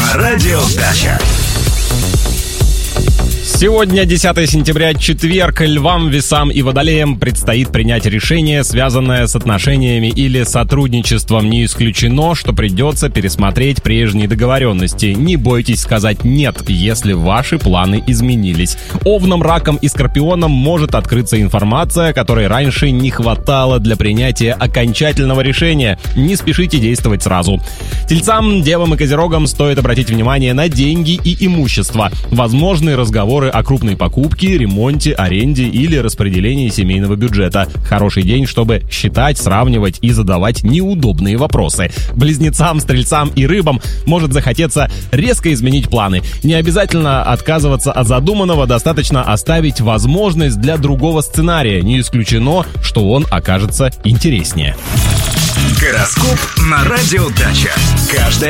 на радио Дача. Сегодня 10 сентября, четверг. Львам, Весам и Водолеям предстоит принять решение, связанное с отношениями или сотрудничеством. Не исключено, что придется пересмотреть прежние договоренности. Не бойтесь сказать «нет», если ваши планы изменились. Овнам, Ракам и Скорпионам может открыться информация, которой раньше не хватало для принятия окончательного решения. Не спешите действовать сразу. Тельцам, Девам и Козерогам стоит обратить внимание на деньги и имущество. Возможные разговоры о крупной покупке, ремонте, аренде или распределении семейного бюджета. Хороший день, чтобы считать, сравнивать и задавать неудобные вопросы. Близнецам, Стрельцам и Рыбам может захотеться резко изменить планы. Не обязательно отказываться от задуманного, достаточно оставить возможность для другого сценария. Не исключено, что он окажется интереснее. Гороскоп на радио Дача. Каждое